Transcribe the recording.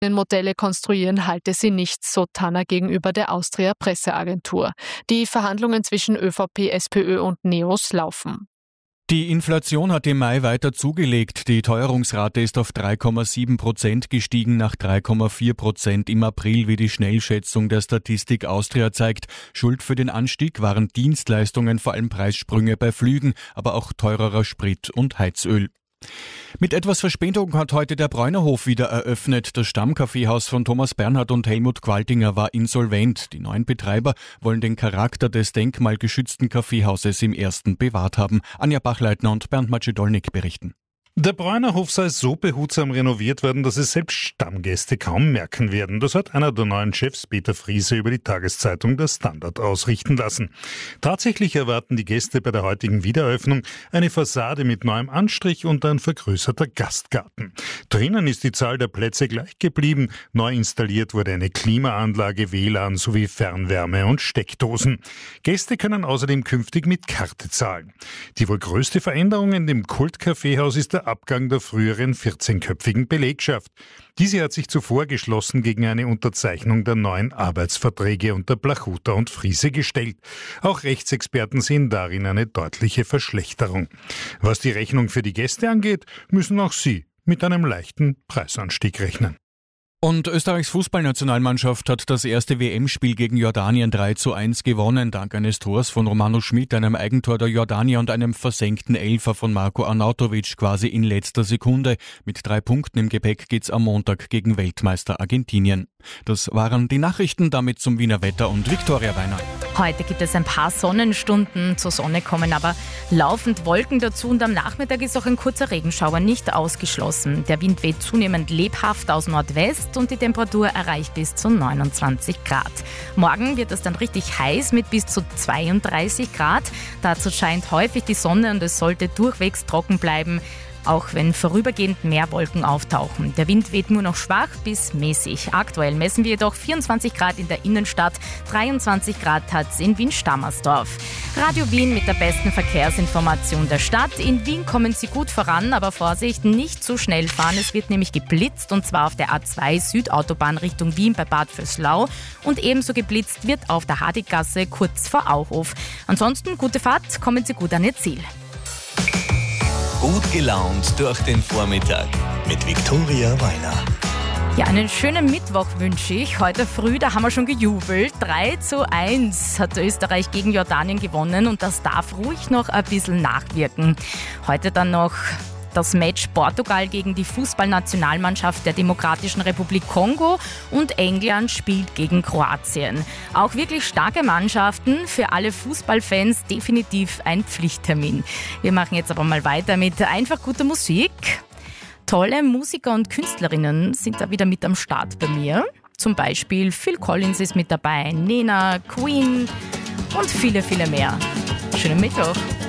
Modelle konstruieren halte sie nichts, so Tanner gegenüber der Austria Presseagentur. Die Verhandlungen zwischen ÖVP, SPÖ und NEOS laufen. Die Inflation hat im Mai weiter zugelegt. Die Teuerungsrate ist auf 3,7% gestiegen, nach 3,4% im April, wie die Schnellschätzung der Statistik Austria zeigt. Schuld für den Anstieg waren Dienstleistungen, vor allem Preissprünge bei Flügen, aber auch teurerer Sprit und Heizöl. Mit etwas Verspätung hat heute der Bräunerhof wieder eröffnet. Das Stammkaffeehaus von Thomas Bernhard und Helmut Qualtinger war insolvent. Die neuen Betreiber wollen den Charakter des denkmalgeschützten Kaffeehauses im Ersten bewahrt haben. Anja Bachleitner und Bernd Macedolnik berichten. Der Bräunerhof sei so behutsam renoviert worden, dass es selbst Stammgäste kaum merken werden. Das hat einer der neuen Chefs, Peter Friese, über die Tageszeitung Der Standard ausrichten lassen. Tatsächlich erwarten die Gäste bei der heutigen Wiedereröffnung eine Fassade mit neuem Anstrich und ein vergrößerter Gastgarten. Drinnen ist die Zahl der Plätze gleich geblieben. Neu installiert wurde eine Klimaanlage, WLAN sowie Fernwärme und Steckdosen. Gäste können außerdem künftig mit Karte zahlen. Die wohl größte Veränderung in dem Kultkaffeehaus ist der Abgang der früheren 14-köpfigen Belegschaft. Diese hat sich zuvor geschlossen gegen eine Unterzeichnung der neuen Arbeitsverträge unter Blachuter und Friese gestellt. Auch Rechtsexperten sehen darin eine deutliche Verschlechterung. Was die Rechnung für die Gäste angeht, müssen auch sie mit einem leichten Preisanstieg rechnen. Und Österreichs Fußballnationalmannschaft hat das erste WM-Spiel gegen Jordanien 3:1 gewonnen, dank eines Tors von Romano Schmid, einem Eigentor der Jordanier und einem versenkten Elfer von Marko Arnautovic quasi in letzter Sekunde. Mit 3 Punkten im Gepäck geht's am Montag gegen Weltmeister Argentinien. Das waren die Nachrichten, damit zum Wiener Wetter und Viktoria Weiner. Heute gibt es ein paar Sonnenstunden, zur Sonne kommen aber laufend Wolken dazu und am Nachmittag ist auch ein kurzer Regenschauer nicht ausgeschlossen. Der Wind weht zunehmend lebhaft aus Nordwest und die Temperatur erreicht bis zu 29 Grad. Morgen wird es dann richtig heiß mit bis zu 32 Grad. Dazu scheint häufig die Sonne und es sollte durchwegs trocken bleiben, auch wenn vorübergehend mehr Wolken auftauchen. Der Wind weht nur noch schwach bis mäßig. Aktuell messen wir jedoch 24 Grad in der Innenstadt, 23 Grad hat es in Wien-Stammersdorf. Radio Wien mit der besten Verkehrsinformation der Stadt. In Wien kommen Sie gut voran, aber Vorsicht, nicht zu schnell fahren. Es wird nämlich geblitzt und zwar auf der A2 Südautobahn Richtung Wien bei Bad Vöslau und ebenso geblitzt wird auf der Hadiggasse kurz vor Auhof. Ansonsten gute Fahrt, kommen Sie gut an Ihr Ziel. Gut gelaunt durch den Vormittag mit Viktoria Weiner. Ja, einen schönen Mittwoch wünsche ich. Heute früh, da haben wir schon gejubelt. 3:1 hat Österreich gegen Jordanien gewonnen und das darf ruhig noch ein bisschen nachwirken. Heute dann noch das Match Portugal gegen die Fußballnationalmannschaft der Demokratischen Republik Kongo und England spielt gegen Kroatien. Auch wirklich starke Mannschaften, für alle Fußballfans definitiv ein Pflichttermin. Wir machen jetzt aber mal weiter mit einfach guter Musik. Tolle Musiker und Künstlerinnen sind da wieder mit am Start bei mir. Zum Beispiel Phil Collins ist mit dabei, Nena, Queen und viele, viele mehr. Schönen Mittwoch.